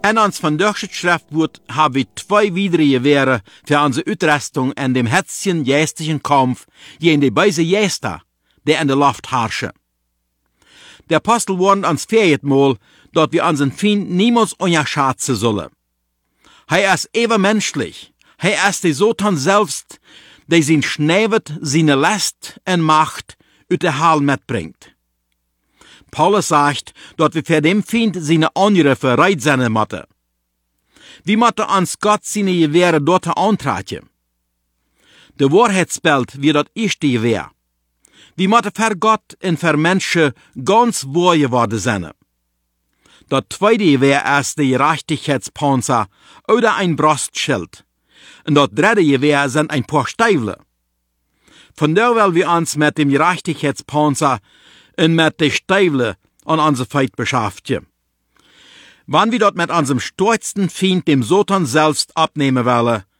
En ons vandaag Schriftwort haben wir 2 weitere Gewehre für unsere Utrüstung in dem hetzigen geistlichen Kampf gegen die böse Geister, die in der Luft herrschen. Der Apostel warnt uns viermal, dass wir unseren Feind niemals unterschätzen sollen. Er ist ever menschlich. Er ist der Satan selbst, der sein Schneiwet, seine Last und Macht aus der Hölle mitbringt. Paulus sagt, dass wir für den Feind seine Angriffe bereit sein müssen. Wir müssen uns Gott seine Gewehre dort antreten. Der Wahrheitsbild wird das erste Gewehr. Wir müssen für Gott und für Menschen ganz wahr geworden sein. Das zweite Gewehr ist der Gerechtigkeitspanzer oder ein Brustschild. Und das dritte Gewehr sind ein paar Stiefel. Von daher wollen wir uns mit dem Gerechtigkeitspanzer und mit den Stiefeln an unser Feind beschäftigen. Wenn wir dort mit unserem stolzen Feind, dem Satan selbst, abnehmen wollen,